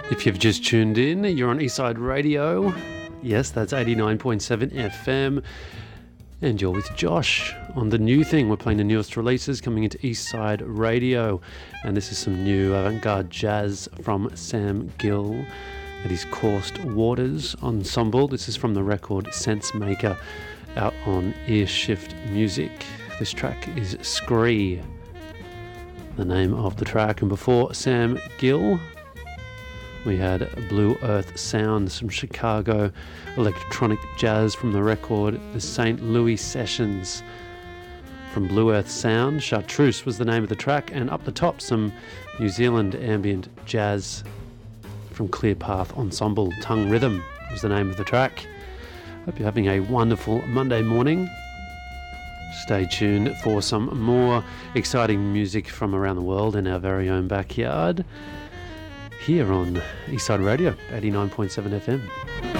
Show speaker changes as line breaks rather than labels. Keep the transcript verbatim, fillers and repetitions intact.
If you've just tuned in, you're on Eastside Radio. Yes, that's eighty-nine point seven F M. And you're with Josh on the new thing. We're playing the newest releases coming into Eastside Radio. And this is some new avant-garde jazz from Sam Gill and his Coursed Waters Ensemble. This is from the record Sense Maker out on Earshift Music. This track is Scree, the name of the track. And before Sam Gill, we had Blue Earth Sounds from Chicago, electronic jazz from the record The Saint Louis Sessions. From Blue Earth Sound, Chartreuse was the name of the track, and up the top some New Zealand ambient jazz from Clear Path Ensemble. Tongue Rhythm was the name of the track. Hope you're having a wonderful Monday morning. Stay tuned for some more exciting music from around the world in our very own backyard here on Eastside Radio, eighty-nine point seven F M.